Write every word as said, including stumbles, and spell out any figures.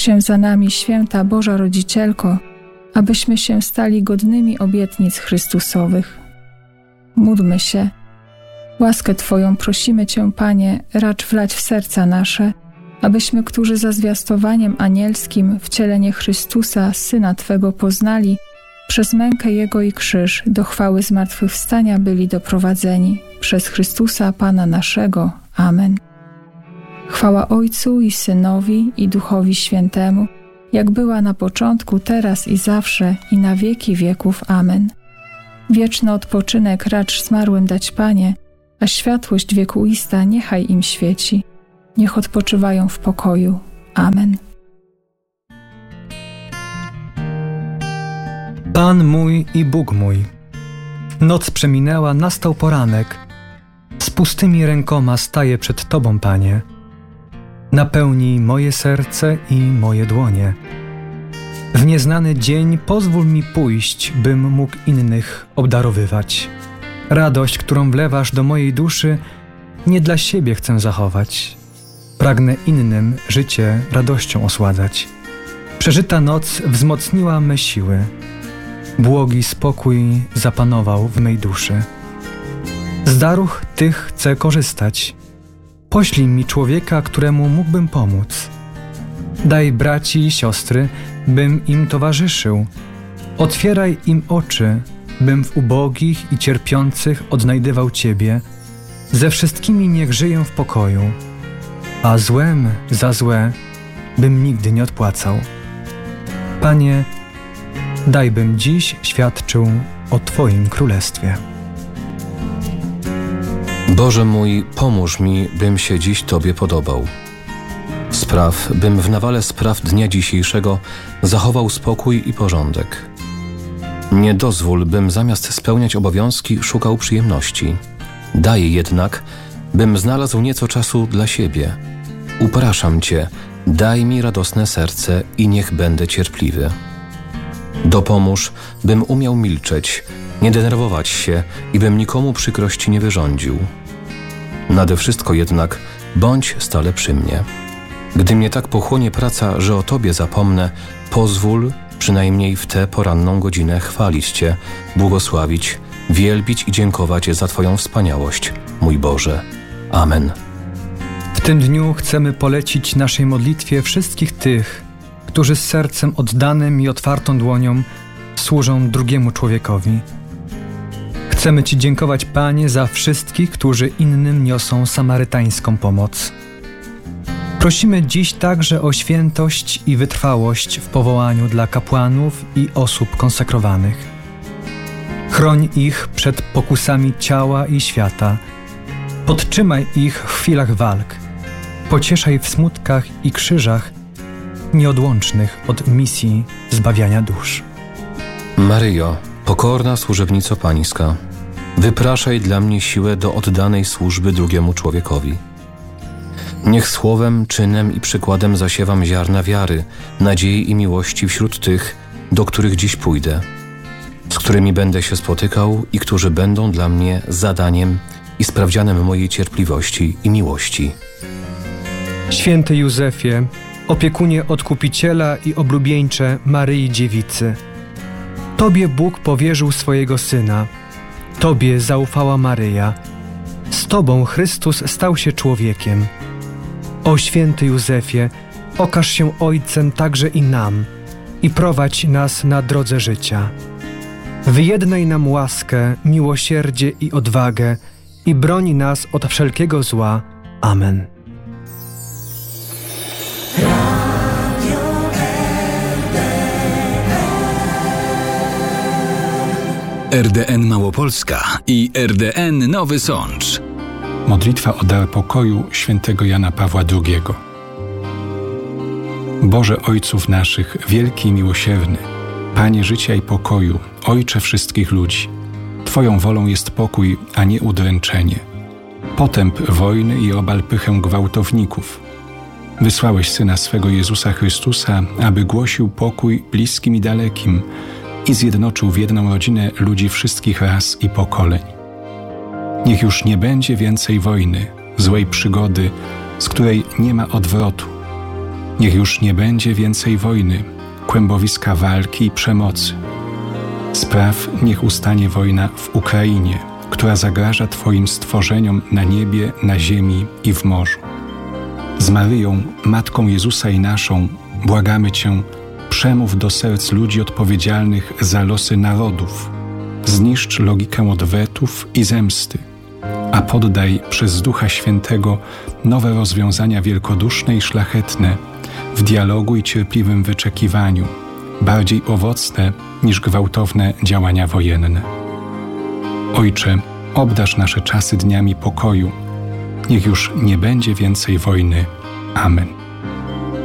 się za nami, święta Boża Rodzicielko, abyśmy się stali godnymi obietnic Chrystusowych. Módlmy się. Łaskę Twoją prosimy Cię, Panie, racz wlać w serca nasze, abyśmy, którzy za zwiastowaniem anielskim wcielenie Chrystusa, Syna Twego, poznali, przez mękę Jego i krzyż do chwały zmartwychwstania byli doprowadzeni. Przez Chrystusa Pana naszego. Amen. Chwała Ojcu i Synowi i Duchowi Świętemu, jak była na początku, teraz i zawsze, i na wieki wieków. Amen. Wieczny odpoczynek racz zmarłym dać, Panie, a światłość wiekuista niechaj im świeci. Niech odpoczywają w pokoju. Amen. Pan mój i Bóg mój. Noc przeminęła, nastał poranek. Z pustymi rękoma staję przed Tobą, Panie. Napełnij moje serce i moje dłonie. W nieznany dzień pozwól mi pójść, bym mógł innych obdarowywać. Radość, którą wlewasz do mojej duszy, nie dla siebie chcę zachować. Pragnę innym życie radością osładzać. Przeżyta noc wzmocniła me siły. Błogi spokój zapanował w mej duszy. Z darów tych chcę korzystać. Poślij mi człowieka, któremu mógłbym pomóc. Daj braci i siostry, bym im towarzyszył. Otwieraj im oczy, bym w ubogich i cierpiących odnajdywał Ciebie. Ze wszystkimi niech żyję w pokoju, a złem za złe bym nigdy nie odpłacał. Panie, daj bym dziś świadczył o Twoim królestwie. Boże mój, pomóż mi, bym się dziś Tobie podobał. Spraw, bym w nawale spraw dnia dzisiejszego zachował spokój i porządek. Nie dozwól, bym zamiast spełniać obowiązki szukał przyjemności. Daj jednak, bym znalazł nieco czasu dla siebie. Upraszam Cię, daj mi radosne serce i niech będę cierpliwy. Dopomóż, bym umiał milczeć, nie denerwować się i bym nikomu przykrości nie wyrządził. Nade wszystko jednak bądź stale przy mnie. Gdy mnie tak pochłonie praca, że o Tobie zapomnę, pozwól przynajmniej w tę poranną godzinę chwalić Cię, błogosławić, wielbić i dziękować za Twoją wspaniałość, mój Boże. Amen. W tym dniu chcemy polecić naszej modlitwie wszystkich tych, którzy z sercem oddanym i otwartą dłonią służą drugiemu człowiekowi. Chcemy Ci dziękować, Panie, za wszystkich, którzy innym niosą samarytańską pomoc. Prosimy dziś także o świętość i wytrwałość w powołaniu dla kapłanów i osób konsekrowanych. Chroń ich przed pokusami ciała i świata. Podtrzymaj ich w chwilach walk. Pocieszaj w smutkach i krzyżach nieodłącznych od misji zbawiania dusz. Maryjo, pokorna służebnico Pańska, wypraszaj dla mnie siłę do oddanej służby drugiemu człowiekowi. Niech słowem, czynem i przykładem zasiewam ziarna wiary, nadziei i miłości wśród tych, do których dziś pójdę, z którymi będę się spotykał i którzy będą dla mnie zadaniem i sprawdzianem mojej cierpliwości i miłości. Święty Józefie, opiekunie Odkupiciela i oblubieńcze Maryi Dziewicy, Tobie Bóg powierzył swojego Syna, Tobie zaufała Maryja, z Tobą Chrystus stał się człowiekiem. O święty Józefie, okaż się Ojcem także i nam i prowadź nas na drodze życia. Wyjednaj nam łaskę, miłosierdzie i odwagę i broń nas od wszelkiego zła. Amen. R D N Małopolska i R D N Nowy Sącz. Modlitwa o dar pokoju świętego Jana Pawła drugiego. Boże Ojców naszych, wielki i miłosierny, Panie życia i pokoju, Ojcze wszystkich ludzi, Twoją wolą jest pokój, a nie udręczenie. Potęp wojny i obal pychę gwałtowników. Wysłałeś Syna swego Jezusa Chrystusa, aby głosił pokój bliskim i dalekim i zjednoczył w jedną rodzinę ludzi wszystkich ras i pokoleń. Niech już nie będzie więcej wojny, złej przygody, z której nie ma odwrotu. Niech już nie będzie więcej wojny, kłębowiska walki i przemocy. Spraw, niech ustanie wojna w Ukrainie, która zagraża Twoim stworzeniom na niebie, na ziemi i w morzu. Z Maryją, Matką Jezusa i naszą, błagamy Cię, przemów do serc ludzi odpowiedzialnych za losy narodów. Zniszcz logikę odwetów i zemsty, a poddaj przez Ducha Świętego nowe rozwiązania wielkoduszne i szlachetne w dialogu i cierpliwym wyczekiwaniu, bardziej owocne niż gwałtowne działania wojenne. Ojcze, obdarz nasze czasy dniami pokoju. Niech już nie będzie więcej wojny. Amen.